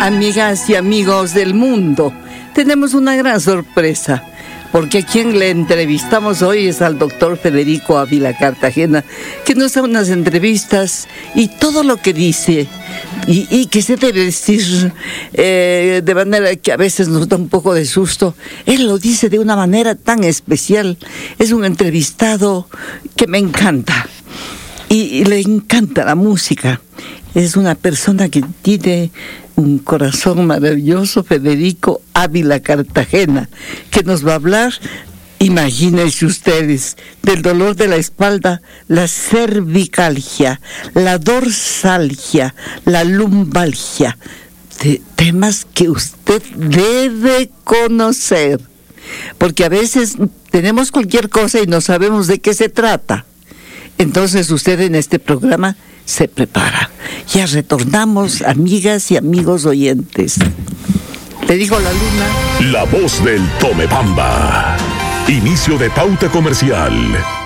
Amigas y amigos del mundo, tenemos una gran sorpresa, porque a quien le entrevistamos hoy es al doctor Federico Ávila Cartagena, que nos da unas entrevistas y todo lo que dice, y que se debe decir de manera que a veces nos da un poco de susto, él lo dice de una manera tan especial. Es un entrevistado que me encanta, y le encanta la música. Es una persona que tiene un corazón maravilloso, Federico Ávila Cartagena, que nos va a hablar, imagínense ustedes, del dolor de la espalda, la cervicalgia, la dorsalgia, la lumbalgia, de temas que usted debe conocer, porque a veces tenemos cualquier cosa y no sabemos de qué se trata. Entonces usted en este programa se prepara. Ya retornamos, amigas y amigos oyentes. Le dijo la luna. La voz del Tomebamba. Inicio de pauta comercial.